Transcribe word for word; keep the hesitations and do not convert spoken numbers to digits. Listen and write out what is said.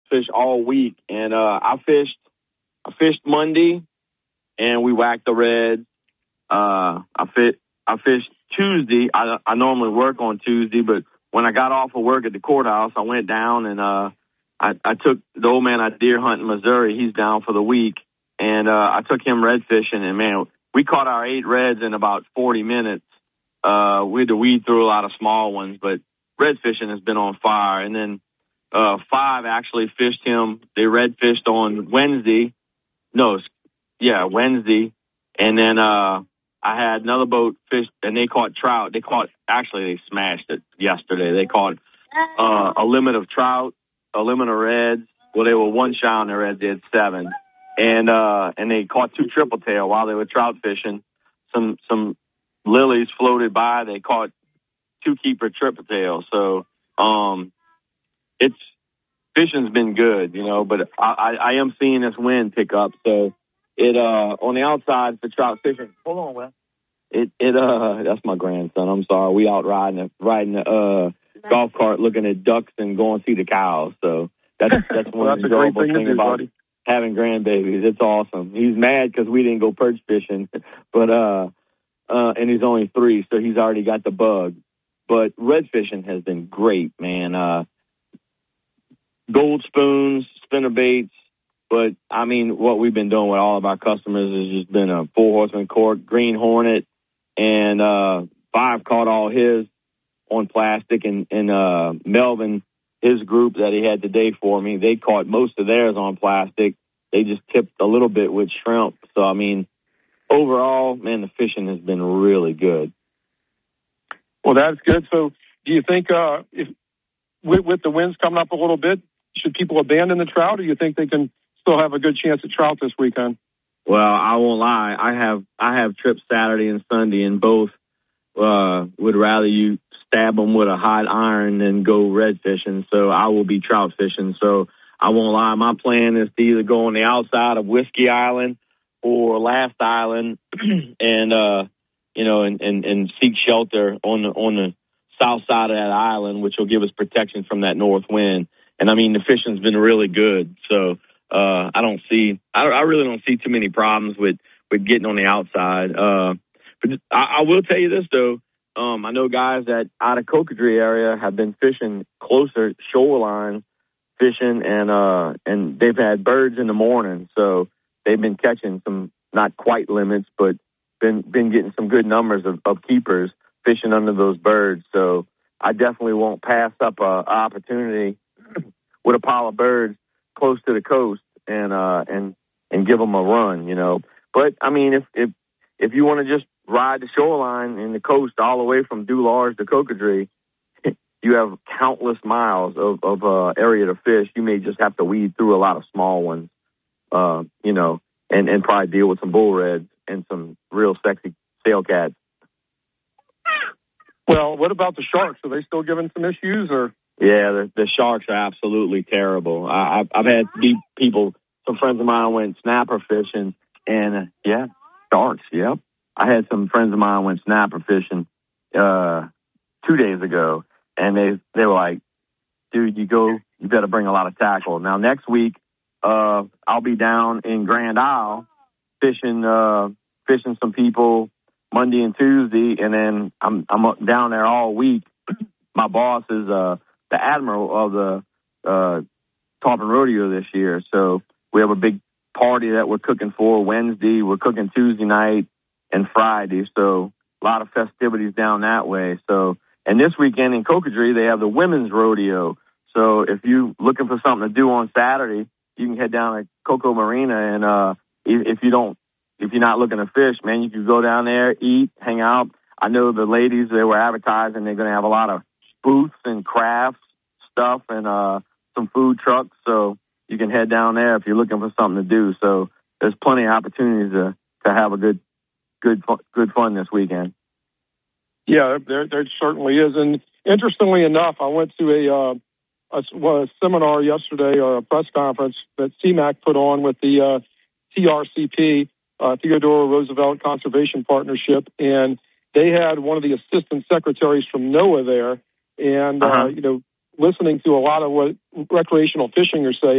fish all week, and uh, I fished. I fished Monday, and we whacked the reds. Uh, I fit. I fished Tuesday. I I normally work on Tuesday, but when I got off of work at the courthouse, I went down and uh, I I took the old man I deer hunt in Missouri. He's down for the week, and uh, I took him red fishing, and man, we caught our eight reds in about forty minutes. Uh, we had to weed through a lot of small ones, but red fishing has been on fire. And then uh, five actually fished him. They red fished on Wednesday. No, yeah, Wednesday. And then uh, I had another boat fish, and they caught trout. They caught, actually, they smashed it yesterday. They caught uh, a limit of trout, a limit of reds. Well, they were one shy on the reds. They had seven. And uh, and they caught two triple tail while they were trout fishing. Some some lilies floated by. They caught two keeper triple tail. So um, it's fishing's been good, you know. But I, I, I am seeing this wind pick up. So it uh, on the outside for trout fishing. Hold on, Wes. It it uh that's my grandson. I'm sorry. We out riding a, riding a uh, golf cart, looking at ducks and going to see the cows. So that's that's one well, of the that's enjoyable thing things do, about buddy. having grandbabies. It's awesome. He's mad because we didn't go perch fishing, but uh, uh, and he's only three, so he's already got the bug. But red fishing has been great, man. Uh, gold spoons, spinner baits. But, I mean, what we've been doing with all of our customers has just been a Four Horseman cork, Green Hornet, and uh, Five caught all his on plastic. And, and uh, Melvin, his group that he had today for me, they caught most of theirs on plastic. They just tipped a little bit with shrimp. So, I mean, overall, man, the fishing has been really good. Well, that's good. So do you think uh, if with, with the winds coming up a little bit, should people abandon the trout, or do you think they can still have a good chance at trout this weekend? Well, I won't lie. I have I have trips Saturday and Sunday, and both uh, would rather you stab them with a hot iron than go red fishing. So I will be trout fishing. So I won't lie. My plan is to either go on the outside of Whiskey Island or Last Island, and uh, you know, and, and, and seek shelter on the on the south side of that island, which will give us protection from that north wind. And I mean, the fishing's been really good. So. Uh, I don't see, I, I really don't see too many problems with, with getting on the outside. Uh, but I, I will tell you this though. Um, I know guys that out of Cocodrie area have been fishing closer shoreline fishing, and, uh, and they've had birds in the morning. So they've been catching some, not quite limits, but been, been getting some good numbers of, of keepers fishing under those birds. So I definitely won't pass up a, a opportunity with a pile of birds close to the coast and uh and and give them a run, you know. But I mean, if if if you want to just ride the shoreline and the coast all the way from Dularge to Cocodrie, you have countless miles of of uh, area to fish. You may just have to weed through a lot of small ones, uh, you know, and and probably deal with some bull reds and some real sexy sail cats. Well, what about the sharks? Are they still giving some issues, or? Yeah, the, the sharks are absolutely terrible. I, I've, I've had people, some friends of mine went snapper fishing, and uh, yeah, sharks, yep. I had some friends of mine went snapper fishing uh, two days ago, and they, they were like, dude, you go, you better bring a lot of tackle. Now, next week, uh, I'll be down in Grand Isle fishing, uh, fishing some people Monday and Tuesday, and then I'm, I'm up down there all week. My boss is, uh, the admiral of the uh, Tarpon Rodeo this year. So we have a big party that we're cooking for Wednesday. We're cooking Tuesday night and Friday. So a lot of festivities down that way. So, and this weekend in Cocodrie, they have the women's rodeo. So if you're looking for something to do on Saturday, you can head down to Coco Marina. And uh, if you don't, if you're not looking to fish, man, you can go down there, eat, hang out. I know the ladies, they were advertising, they're going to have a lot of booths and crafts stuff and uh, some food trucks. So you can head down there if you're looking for something to do. So there's plenty of opportunities to, to have a good, good, good fun this weekend. Yeah, there, there certainly is. And interestingly enough, I went to a, uh, a, well, a seminar yesterday, or a press conference that C MAC put on with the uh, T R C P, uh, Theodore Roosevelt Conservation Partnership, and they had one of the assistant secretaries from NOAA there. And, uh, uh-huh. you know, listening to a lot of what recreational fishing are saying,